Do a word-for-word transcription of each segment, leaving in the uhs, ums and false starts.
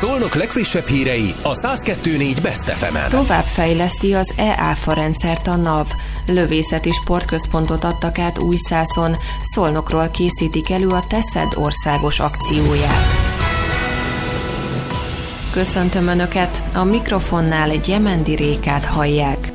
Szolnok legfrissebb hírei a száz kettő négy Best ef emen. Továbbfejleszti az e-áfa rendszert a NAV. Lövészeti sportközpontot adtak át Újszászon. Szolnokról készítik elő a Teszed országos akcióját. Köszöntöm Önöket, a mikrofonnál Gyemendi Rékát hallják.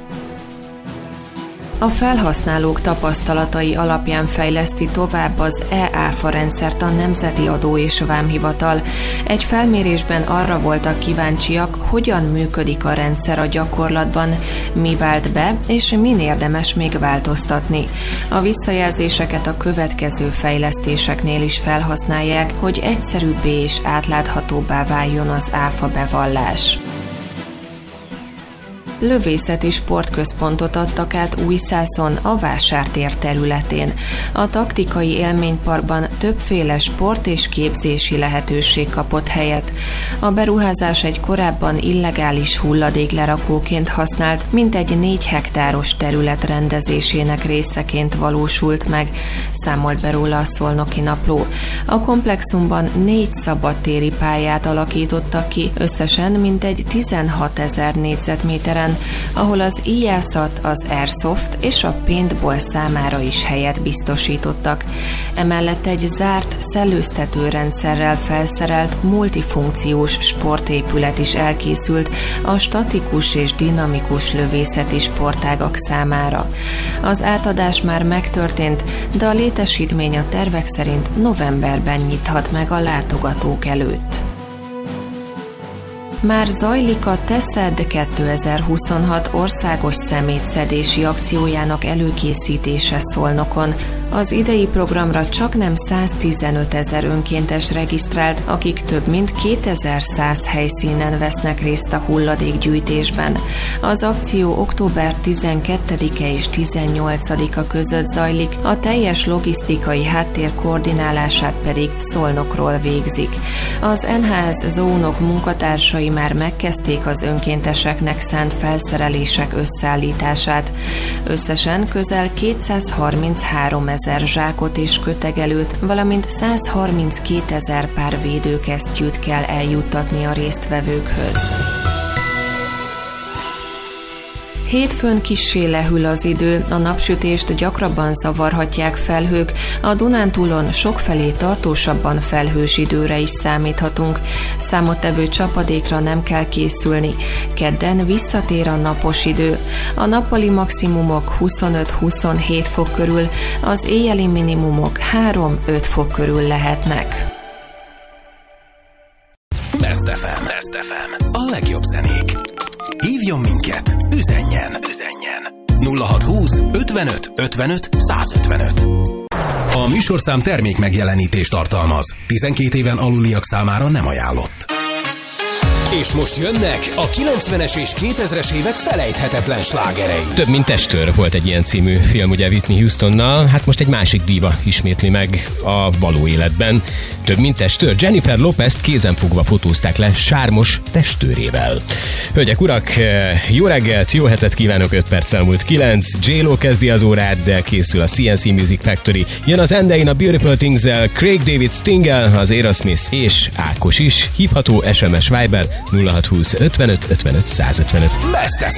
A felhasználók tapasztalatai alapján fejleszti tovább az e-áfa rendszert a Nemzeti Adó és Vámhivatal. Egy felmérésben arra voltak kíváncsiak, hogyan működik a rendszer a gyakorlatban, mi vált be, és min érdemes még változtatni. A visszajelzéseket a következő fejlesztéseknél is felhasználják, hogy egyszerűbbé és átláthatóbbá váljon az áfa bevallás. Lövészeti sportközpontot adtak át Újszászon, a vásártér területén. A taktikai élményparkban többféle sport és képzési lehetőség kapott helyet. A beruházás egy korábban illegális hulladéklerakóként használt, mintegy négy hektáros terület rendezésének részeként valósult meg, számolt be róla a Szolnoki Napló. A komplexumban négy szabadtéri pályát alakítottak ki, összesen mintegy tizenhatezer négyzetméteren, ahol az íjászat, az airsoft és a paintball számára is helyet biztosítottak. Emellett egy zárt szellőztető rendszerrel felszerelt multifunkciós sportépület is elkészült a statikus és dinamikus lövészeti sportágak számára. Az átadás már megtörtént, de a létesítmény a tervek szerint novemberben nyithat meg a látogatók előtt. Már zajlik a Teszed kétezer-huszonhat országos szemétszedési akciójának előkészítése Szolnokon. Az idei programra csaknem száztizenöt ezer önkéntes regisztrált, akik több mint kétezer-száz helyszínen vesznek részt a hulladékgyűjtésben. Az akció október tizenkettedike és tizennyolcadika között zajlik, a teljes logisztikai háttér koordinálását pedig Szolnokról végzik. Az en há es zónok munkatársai már megkezdték az önkénteseknek szánt felszerelések összeállítását. Összesen közel kétszázharminchárom ezer zsákot és kötegelőt, valamint százharminckét ezer pár védőkesztyűt kell eljuttatni a résztvevőkhöz. Hétfőn kissé lehűl az idő, a napsütést gyakrabban zavarhatják felhők, a Dunántúlon sokfelé tartósabban felhős időre is számíthatunk. Számottevő csapadékra nem kell készülni. Kedden visszatér a napos idő. A nappali maximumok huszonöt-huszonhét fok körül, az éjjeli minimumok három-öt fok körül lehetnek. Best ef em. Best ef em. A legjobb zenék. Hívjon minket, üzenjen, üzenjen. nulla hatszázhúsz ötvenöt ötvenöt százötvenöt. A műsorszám termék megjelenítést tartalmaz. tizenkét éven aluliak számára nem ajánlott. És most jönnek a kilencvenes és kétezres évek felejthetetlen slágerei. Több mint testőr volt egy ilyen című film, ugye Whitney Houstonnal, hát most egy másik díva ismétli meg a való életben. Több mint testőr, Jennifer Lopez-t kézenfogva fotózták le sármos testőrével. Hölgyek, urak, jó reggelt, jó hetet kívánok, öt perc elmúlt kilenc. J-Lo kezdi az órát, de készül a cé en cé Music Factory. Jön az Endein a Beautiful Things-el, Craig David Sting-el, az Aerosmith és Ákos is. Hívható es em es Viber nulla hatszázhúsz ötvenöt ötvenöt százötvenöt. Best ef